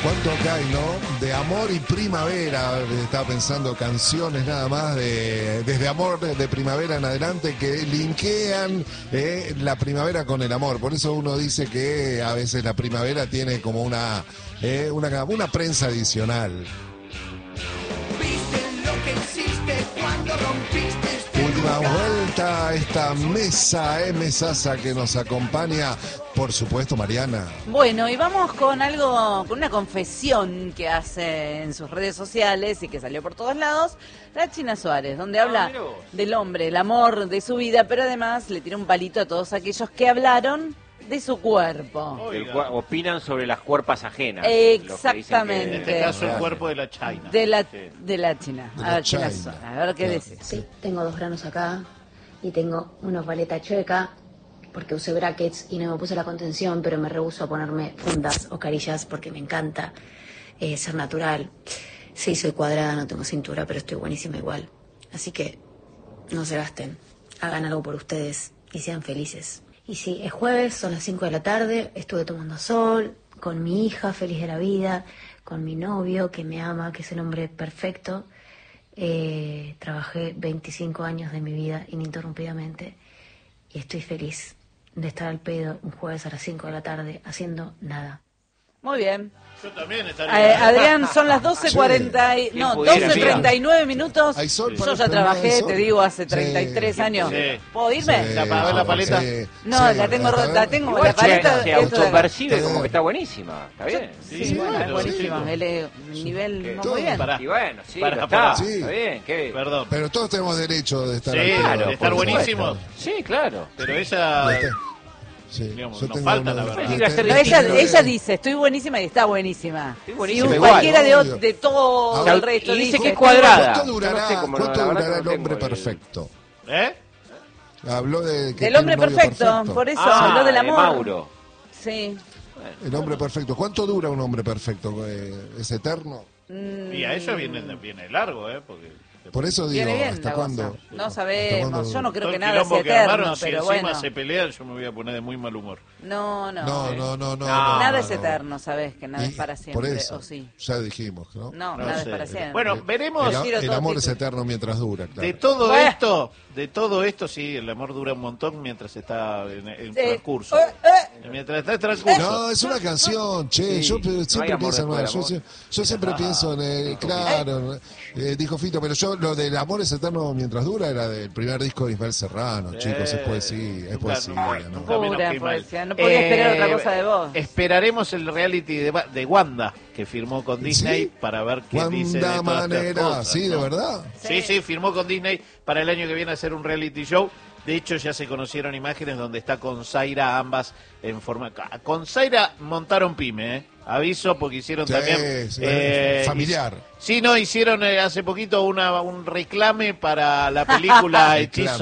¿Cuánto acá hay, no? De amor y primavera. Estaba pensando canciones nada más desde amor de primavera en adelante que linkean la primavera con el amor. Por eso uno dice que a veces la primavera tiene como una prensa adicional. ¿Viste lo que hiciste cuando rompiste Última vuelta a esta mesaza que nos acompaña, por supuesto, Mariana. Bueno, y vamos con con una confesión que hace en sus redes sociales y que salió por todos lados, la China Suárez, donde habla del hombre, el amor de su vida, pero además le tira un palito a todos aquellos que hablaron de su cuerpo. Opinan sobre las cuerpas ajenas. Exactamente. En este caso, el cuerpo de la China. De la China. De A la ver, China China. Suárez, a ver qué decís. Sí, tengo 2 granos acá y tengo una paleta chueca porque usé brackets y no me puse la contención, pero me rehúso a ponerme fundas o carillas porque me encanta ser natural. Sí, soy cuadrada, no tengo cintura, pero estoy buenísima igual. Así que no se gasten, hagan algo por ustedes y sean felices. Y sí, es jueves, son las 5 de la tarde, estuve tomando sol, con mi hija, feliz de la vida, con mi novio, que me ama, que es el hombre perfecto. Trabajé 25 años de mi vida ininterrumpidamente y estoy feliz de estar al pedo un jueves a las 5 de la tarde haciendo nada. Muy bien. Yo también estaría. Adrián, son las 12:39 minutos. Hay sol para Yo ya prender trabajé, el sol. te digo, hace Sí. 33 años. Sí. ¿Puedo irme? ¿Se apagó la paleta? No, la tengo rota, Igual la paleta. se esto de acá. autopercibe como que está buenísima. Está bien. Sí, bueno, es buenísimo. sí. El nivel no Todo. muy bien. Pará. Y bueno, sí, Pará, lo pará. está. Sí. Está bien. ¿Qué? Perdón. Pero todos tenemos derecho de estar Sí, al pedo, claro, de estar por buenísimo. supuesto. Sí, claro. Pero ella. Sí, Digamos, yo nos tengo falta, una- la verdad. yo Tiene que hacer tengo- Ella dice, estoy buenísima y está buenísima. Estoy buenísima Y igual. cualquiera Obvio. de todo Ahora, el resto y dice que es estoy cuadrada. ¿Cuánto durará, Yo no sé cómo, cuánto la verdad durará que el no hombre tengo perfecto? ¿Eh? Habló de que Del tiene hombre un novio perfecto, por eso habló del de amor. Mauro. Sí. El hombre perfecto. ¿Cuánto dura un hombre perfecto? ¿Es eterno? Y a ella viene largo, Porque Por eso digo, Viene bien ¿hasta la cuándo? cosa. No ¿Hasta sabemos, cuándo? yo no creo todo que el nada quilombo sea que eterno, armaron, si pero encima bueno. se pelean, yo me voy a poner de muy mal humor. No. No. Nada no, es no. eterno, sabes que nada Y es para por siempre, eso, o sí. ya dijimos, ¿no? No, No nada sé. es para siempre. Bueno, veremos. El amor es eterno mientras dura, claro. De todo Bueno. esto, sí, el amor dura un montón mientras está en Sí. transcurso. Mientras está en transcurso. No, es una canción, che. Sí, yo no hay siempre amor pienso en después del amor. yo siempre pienso en el, claro, dijo Fito, pero yo lo del amor es eterno mientras dura era del primer disco de Ismael Serrano, chicos, es poesía, nunca, poesía, ¿no? nunca menos Pura que Ismael. poesía, no podía esperar otra cosa de vos. Esperaremos el reality de Wanda que firmó con Disney ¿Sí? para ver qué dice de Wanda todas estas Manera, cosas, sí, ¿no? de verdad. Sí, firmó con Disney para el año que viene a hacer un reality show. De hecho, ya se conocieron imágenes donde está con Zaira, ambas en forma... Con Zaira montaron pyme, Aviso, porque hicieron Sí, también... sí, familiar. Sí, no, hicieron hace poquito un reclame para la película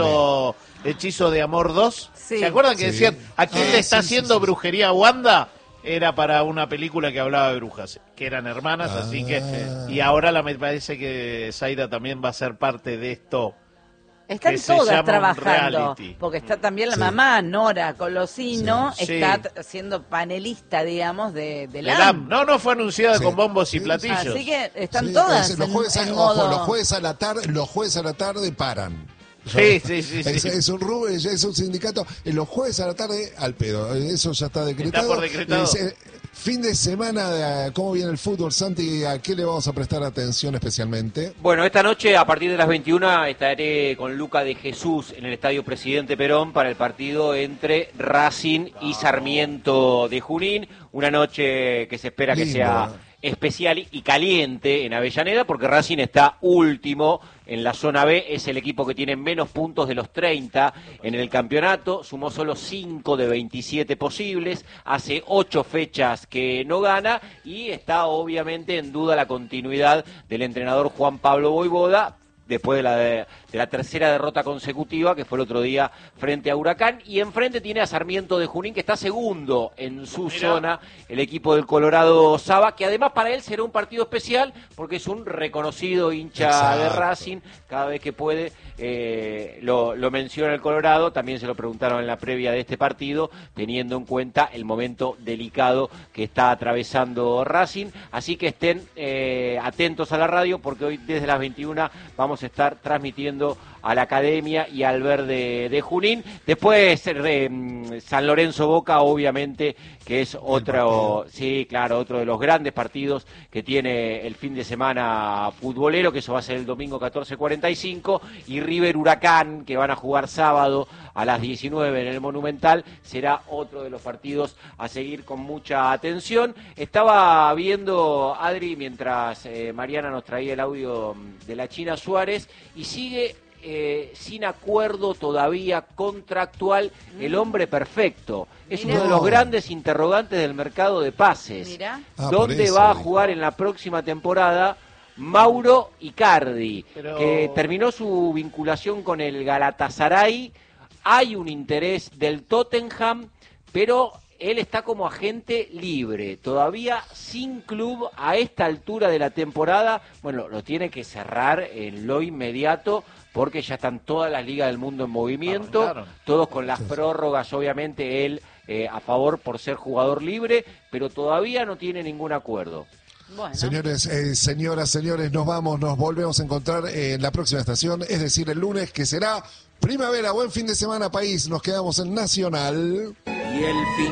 Hechizo de Amor 2. Sí. ¿Se acuerdan que Sí. decían, ¿a quién le está sí, haciendo sí. brujería a Wanda? Era para una película que hablaba de brujas, que eran hermanas, así que... Y ahora me parece que Zaira también va a ser parte de esto. Están que se todas llama un trabajando, reality. porque está también la Sí. mamá, Nora Colosino, Sí. está siendo panelista, digamos, de de la LAM. No, fue anunciada Sí. con bombos y Sí. platillos. Así que están Sí, todas los jueves, en ojo, modo... los jueves a la tarde paran. Sí. Es un rubro, es un sindicato. En los jueves a la tarde al pedo. Eso ya está decretado. Está por decretado. Fin de semana, ¿cómo viene el fútbol, Santi? ¿A qué le vamos a prestar atención especialmente? Bueno, esta noche a partir de las 21 estaré con Luca de Jesús en el Estadio Presidente Perón para el partido entre Racing y Sarmiento de Junín. Una noche que se espera que Lindo, sea especial y caliente en Avellaneda porque Racing está último en la zona B, es el equipo que tiene menos puntos de los 30 en el campeonato, sumó solo 5 de 27 posibles, hace 8 fechas que no gana y está obviamente en duda la continuidad del entrenador Juan Pablo Vojvoda, después de la tercera derrota consecutiva, que fue el otro día frente a Huracán, y enfrente tiene a Sarmiento de Junín, que está segundo en su zona, el equipo del Colorado Saba, que además para él será un partido especial, porque es un reconocido hincha de Racing, cada vez que puede lo menciona el Colorado, también se lo preguntaron en la previa de este partido, teniendo en cuenta el momento delicado que está atravesando Racing, así que estén atentos a la radio, porque hoy desde las 21 vamos a estar transmitiendo a la Academia y al Verde de Junín. Después San Lorenzo Boca, obviamente, que es otro de los grandes partidos que tiene el fin de semana futbolero, que eso va a ser el domingo 14:45, y River Huracán, que van a jugar sábado a las 19 en el Monumental, será otro de los partidos a seguir con mucha atención. Estaba viendo, Adri, mientras Mariana nos traía el audio de la China Suárez, y sigue sin acuerdo todavía contractual el hombre perfecto. Es uno de los grandes interrogantes del mercado de pases. ¿Dónde va a jugar en la próxima temporada Mauro Icardi? Que terminó su vinculación con el Galatasaray. Hay un interés del Tottenham, pero él está como agente libre, todavía sin club a esta altura de la temporada. Bueno, lo tiene que cerrar en lo inmediato, porque ya están todas las ligas del mundo en movimiento, todos con las prórrogas, obviamente él a favor por ser jugador libre, pero todavía no tiene ningún acuerdo. Bueno. Señores, señoras, señores, nos volvemos a encontrar en la próxima estación, es decir, el lunes, que será primavera. Buen fin de semana, país. Nos quedamos en Nacional. Y el fin